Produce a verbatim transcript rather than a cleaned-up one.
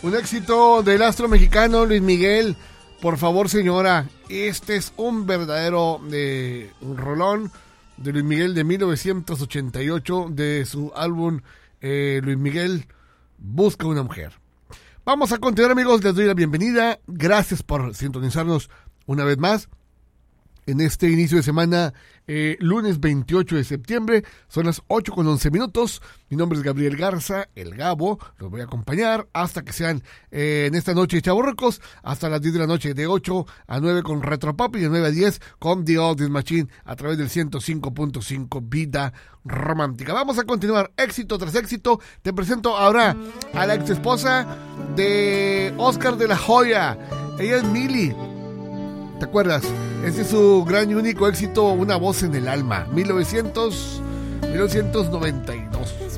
Un éxito del astro mexicano Luis Miguel. Por favor, señora, este es un verdadero eh, un rolón de Luis Miguel de mil novecientos ochenta y ocho, de su álbum eh, Luis Miguel Busca una Mujer. Vamos a continuar, amigos, les doy la bienvenida. Gracias por sintonizarnos una vez más en este inicio de semana, eh, lunes veintiocho de septiembre. Son las ocho con once minutos. Mi nombre es Gabriel Garza, el Gabo. Los voy a acompañar hasta que sean eh, en esta noche chavorrucos, hasta las diez de la noche, de ocho a nueve con Retropop y de nueve a diez con The Oldies Machine a través del ciento cinco punto cinco Vida Romántica. Vamos a continuar, éxito tras éxito. Te presento ahora a la ex esposa de Oscar de la Hoya. Ella es Mili. ¿Te acuerdas? Este es su gran y único éxito, Una voz en el alma, mil novecientos noventa y dos.